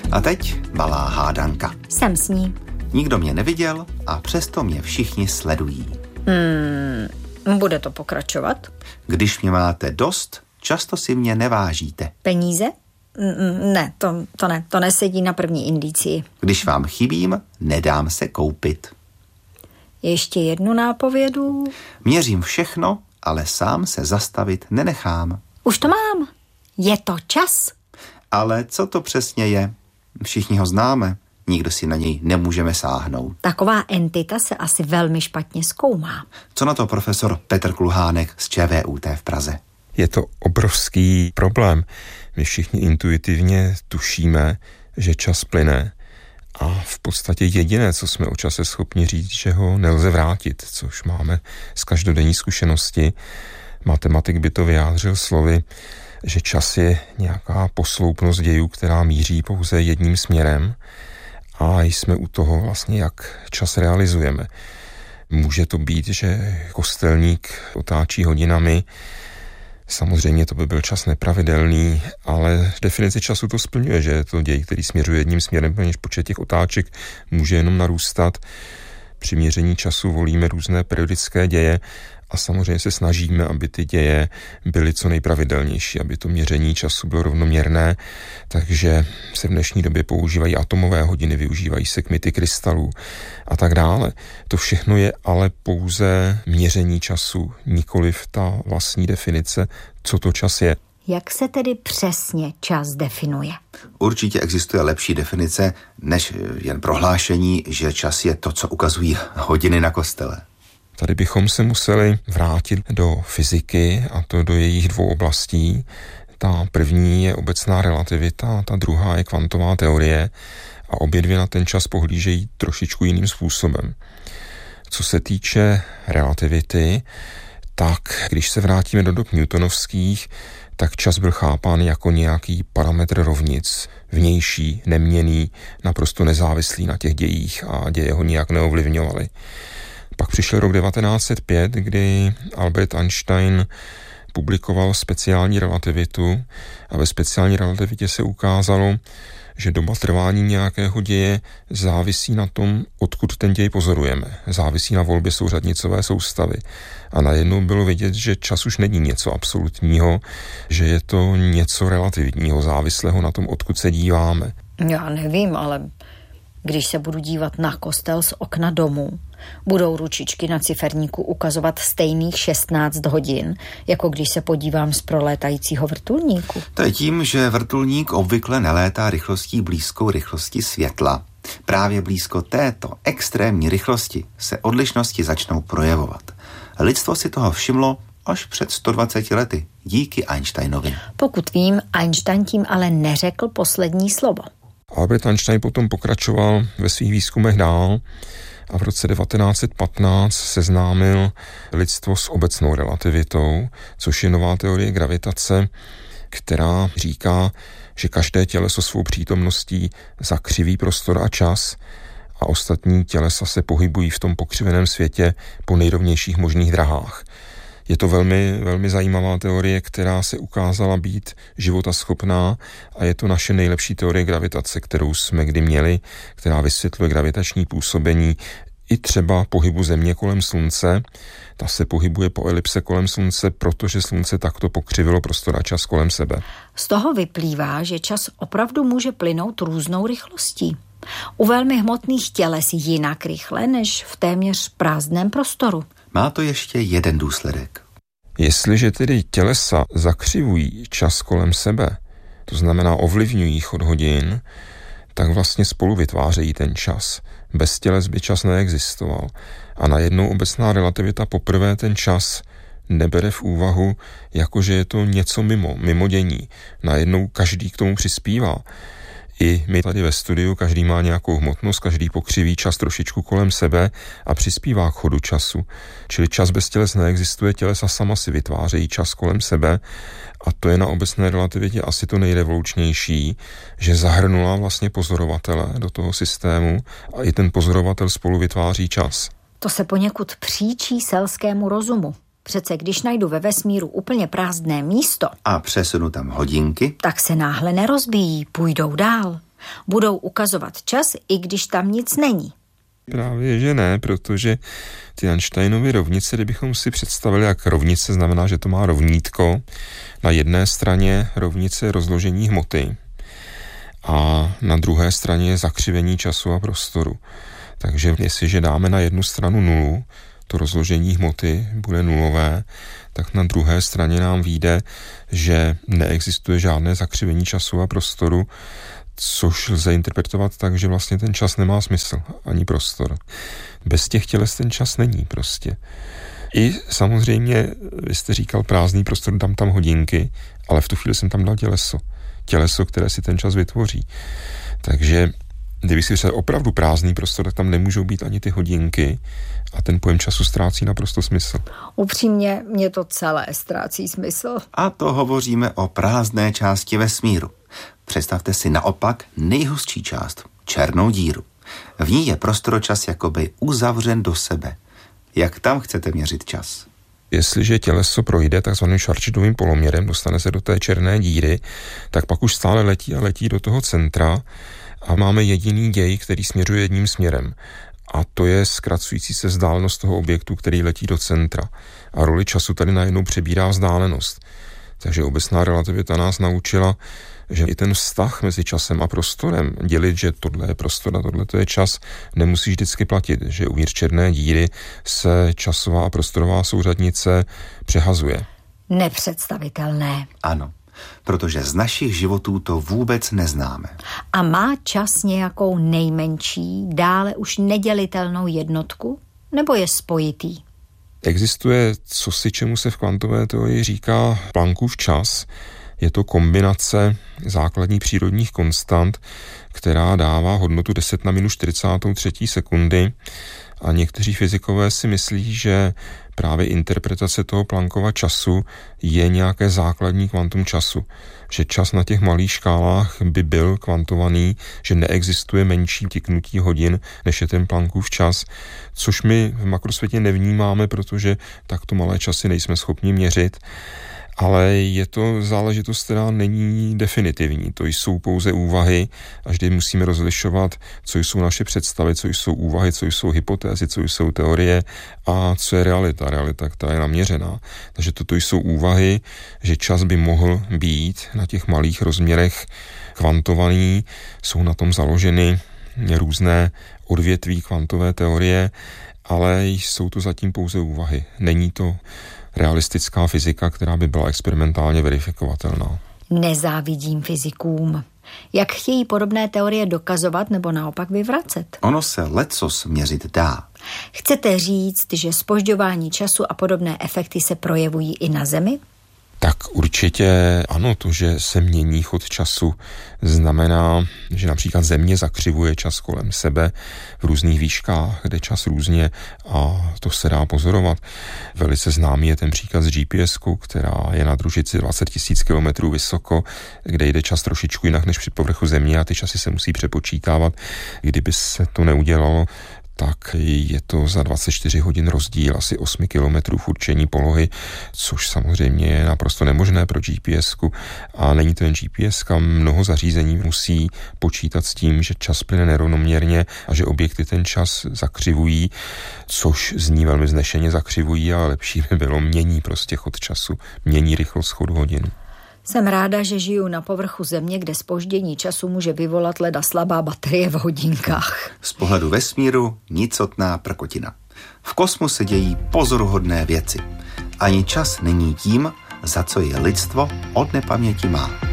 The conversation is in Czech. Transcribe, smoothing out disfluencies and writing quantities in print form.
A teď malá hádanka. Jsem s ní. Nikdo mě neviděl a přesto mě všichni sledují. Bude to pokračovat? Když mě máte dost, často si mě nevážíte. Peníze? Ne, to nesedí na první indicii. Když vám chybím, nedám se koupit. Ještě jednu nápovědu. Měřím všechno, ale sám se zastavit nenechám. Už to mám. Je to čas. Ale co to přesně je? Všichni ho známe. Nikdo si na něj nemůžeme sáhnout. Taková entita se asi velmi špatně zkoumá. Co na to profesor Petr Kluhánek z ČVUT v Praze? Je to obrovský problém. My všichni intuitivně tušíme, že čas plyne a v podstatě jediné, co jsme o čase schopni říct, že ho nelze vrátit, což máme z každodenní zkušenosti. Matematik by to vyjádřil slovy, že čas je nějaká posloupnost dějů, která míří pouze jedním směrem a jsme u toho vlastně, jak čas realizujeme. Může to být, že kostelník otáčí hodinami. Samozřejmě to by byl čas nepravidelný, ale definici času to splňuje, že je to děj, který směřuje jedním směrem, protože počet těch otáček může jenom narůstat. Při měření času volíme různé periodické děje a samozřejmě se snažíme, aby ty děje byly co nejpravidelnější, aby to měření času bylo rovnoměrné, takže se v dnešní době používají atomové hodiny, využívají se kmity krystalů a tak dále. To všechno je ale pouze měření času, nikoliv ta vlastní definice, co to čas je. Jak se tedy přesně čas definuje? Určitě existuje lepší definice, než jen prohlášení, že čas je to, co ukazují hodiny na kostele. Tady bychom se museli vrátit do fyziky, a to do jejich dvou oblastí. Ta první je obecná relativita, ta druhá je kvantová teorie a obě dvě na ten čas pohlížejí trošičku jiným způsobem. Co se týče relativity, tak když se vrátíme do dob newtonovských, tak čas byl chápán jako nějaký parametr rovnic, vnější, neměnný, naprosto nezávislý na těch dějích a děje ho nijak neovlivňovaly. Pak přišel rok 1905, kdy Albert Einstein publikoval speciální relativitu a ve speciální relativitě se ukázalo, že doba trvání nějakého děje závisí na tom, odkud ten děj pozorujeme. Závisí na volbě souřadnicové soustavy. A najednou bylo vidět, že čas už není něco absolutního, že je to něco relativního, závislého na tom, odkud se díváme. Já nevím, ale když se budu dívat na kostel z okna domu, budou ručičky na ciferníku ukazovat stejných 16 hodin, jako když se podívám z prolétajícího vrtulníku. To je tím, že vrtulník obvykle nelétá rychlostí blízkou rychlosti světla. Právě blízko této extrémní rychlosti se odlišnosti začnou projevovat. Lidstvo si toho všimlo až před 120 lety, díky Einsteinovi. Pokud vím, Einstein tím ale neřekl poslední slovo. Albert Einstein potom pokračoval ve svých výzkumech dál a v roce 1915 seznámil lidstvo s obecnou relativitou, což je nová teorie gravitace, která říká, že každé těleso svou přítomností zakřiví prostor a čas a ostatní tělesa se pohybují v tom pokřiveném světě po nejrovnějších možných drahách. Je to velmi, velmi zajímavá teorie, která se ukázala být životaschopná a je to naše nejlepší teorie gravitace, kterou jsme kdy měli, která vysvětluje gravitační působení i třeba pohybu Země kolem Slunce. Ta se pohybuje po elipse kolem Slunce, protože Slunce takto pokřivilo prostor a čas kolem sebe. Z toho vyplývá, že čas opravdu může plynout různou rychlostí. U velmi hmotných těles jinak rychle, než v téměř prázdném prostoru. Má to ještě jeden důsledek. Jestliže tedy tělesa zakřivují čas kolem sebe, to znamená ovlivňují chod hodin, tak vlastně spolu vytvářejí ten čas. Bez těles by čas neexistoval. A najednou obecná relativita poprvé ten čas nebere v úvahu, jakože je to něco mimo dění. Najednou každý k tomu přispívá. I my tady ve studiu, každý má nějakou hmotnost, každý pokřiví čas trošičku kolem sebe a přispívá k chodu času. Čili čas bez těles neexistuje, tělesa sama si vytvářejí čas kolem sebe a to je na obecné relativitě asi to nejrevolučnější, že zahrnula vlastně pozorovatele do toho systému a i ten pozorovatel spolu vytváří čas. To se poněkud příčí selskému rozumu. Přece když najdu ve vesmíru úplně prázdné místo a přesunu tam hodinky, tak se náhle nerozbíjí, půjdou dál. Budou ukazovat čas, i když tam nic není. Právě, že ne, protože ty Einsteinovy rovnice, kdybychom si představili, jak rovnice znamená, že to má rovnítko, na jedné straně rovnice rozložení hmoty a na druhé straně je zakřivení času a prostoru. Takže jestliže dáme na jednu stranu nulu, to rozložení hmoty bude nulové, tak na druhé straně nám vyjde, že neexistuje žádné zakřivení času a prostoru, což lze interpretovat tak, že vlastně ten čas nemá smysl, ani prostor. Bez těch těles ten čas není prostě. I samozřejmě, vy jste říkal prázdný prostor, dám tam hodinky, ale v tu chvíli jsem tam dal těleso. Těleso, které si ten čas vytvoří. Takže kdyby si řekl opravdu prázdný prostor, tak tam nemůžou být ani ty hodinky a ten pojem času ztrácí naprosto smysl. Upřímně, mě to celé ztrácí smysl. A to hovoříme o prázdné části vesmíru. Představte si naopak nejhustší část, černou díru. V ní je prostoročas jakoby uzavřen do sebe. Jak tam chcete měřit čas? Jestliže těleso projde takzvaným Schwarzschildovým poloměrem, dostane se do té černé díry, tak pak už stále letí a letí do toho centra a máme jediný děj, který směřuje jedním směrem. A to je zkracující se vzdálenost toho objektu, který letí do centra. A roli času tady najednou přebírá vzdálenost. Takže obecná relativita nás naučila, že i ten vztah mezi časem a prostorem, dělit, že tohle je prostor a tohle je čas, nemusí vždycky platit, že uvnitř černé díry se časová a prostorová souřadnice přehazuje. Nepředstavitelné. Ano, protože z našich životů to vůbec neznáme. A má čas nějakou nejmenší, dále už nedělitelnou jednotku? Nebo je spojitý? Existuje cosi, čemu se v kvantové teorii říká Planckův čas. Je to kombinace základních přírodních konstant, která dává hodnotu 10 na minus 43 sekundy. A někteří fyzikové si myslí, že právě interpretace toho Planckova času je nějaké základní kvantum času. Že čas na těch malých škálách by byl kvantovaný, že neexistuje menší tiknutí hodin, než je ten Planckův čas, což my v makrosvětě nevnímáme, protože takto malé časy nejsme schopni měřit. Ale je to záležitost, která není definitivní. To jsou pouze úvahy a vždy musíme rozlišovat, co jsou naše představy, co jsou úvahy, co jsou hypotézy, co jsou teorie a co je realita. Realita, která je naměřená. Takže toto jsou úvahy, že čas by mohl být na těch malých rozměrech kvantovaný. Jsou na tom založeny různé odvětví kvantové teorie, ale jsou to zatím pouze úvahy. Není to realistická fyzika, která by byla experimentálně verifikovatelná. Nezávidím fyzikům. Jak chtějí podobné teorie dokazovat nebo naopak vyvracet? Ono se lecos měřit dá. Chcete říct, že zpožďování času a podobné efekty se projevují i na Zemi? Tak určitě ano, to, že se mění chod času, znamená, že například Země zakřivuje čas kolem sebe v různých výškách, kde čas různě a to se dá pozorovat. Velice známý je ten příklad s GPS-kou, která je na družici 20 000 kilometrů vysoko, kde jde čas trošičku jinak než při povrchu Země a ty časy se musí přepočítávat. Kdyby se to neudělalo, tak je to za 24 hodin rozdíl asi 8 kilometrů v určení polohy, což samozřejmě je naprosto nemožné pro GPS-ku. A není to jen GPS-ka, mnoho zařízení musí počítat s tím, že čas plyne nerovnoměrně a že objekty ten čas zakřivují, což zní velmi vznešeně zakřivují, ale lepší by bylo mění prostě chod času, mění rychlost chodu hodin. Jsem ráda, že žiju na povrchu Země, kde zpoždění času může vyvolat leda slabá baterie v hodinkách. Z pohledu vesmíru nicotná prkotina. V kosmu se dějí pozoruhodné věci. Ani čas není tím, za co je lidstvo od nepaměti má.